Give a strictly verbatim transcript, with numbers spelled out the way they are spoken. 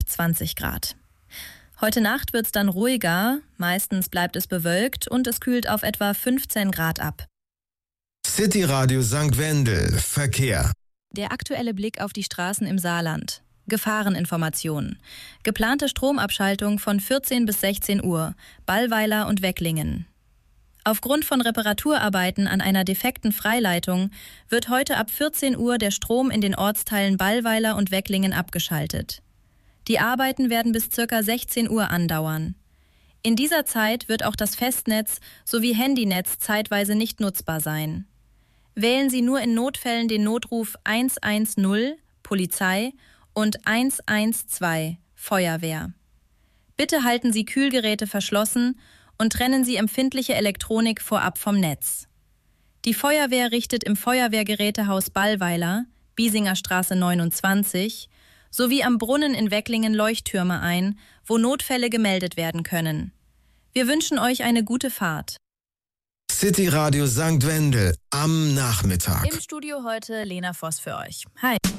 zwanzig Grad. Heute Nacht wird es dann ruhiger, meistens bleibt es bewölkt und es kühlt auf etwa fünfzehn Grad ab. City Radio Sankt Wendel, Verkehr. Der aktuelle Blick auf die Straßen im Saarland. Gefahreninformationen. Geplante Stromabschaltung von vierzehn bis sechzehn Uhr, Ballweiler und Wecklingen. Aufgrund von Reparaturarbeiten an einer defekten Freileitung wird heute ab vierzehn Uhr der Strom in den Ortsteilen Ballweiler und Wecklingen abgeschaltet. Die Arbeiten werden bis ca. sechzehn Uhr andauern. In dieser Zeit wird auch das Festnetz sowie Handynetz zeitweise nicht nutzbar sein. Wählen Sie nur in Notfällen den Notruf hundertzehn, Polizei, und hundertzwölf, Feuerwehr. Bitte halten Sie Kühlgeräte verschlossen und trennen Sie empfindliche Elektronik vorab vom Netz. Die Feuerwehr richtet im Feuerwehrgerätehaus Ballweiler, Biesinger Straße neunundzwanzig, sowie am Brunnen in Wecklingen Leuchttürme ein, wo Notfälle gemeldet werden können. Wir wünschen euch eine gute Fahrt. City Radio Sankt Wendel am Nachmittag. Im Studio heute Lena Voss für euch. Hi.